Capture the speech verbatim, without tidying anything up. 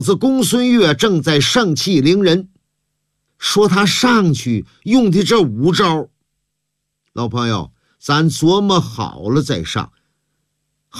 子公孙越正在盛气凌人，说他上去用的这五招，老朋友，咱琢磨好了再上，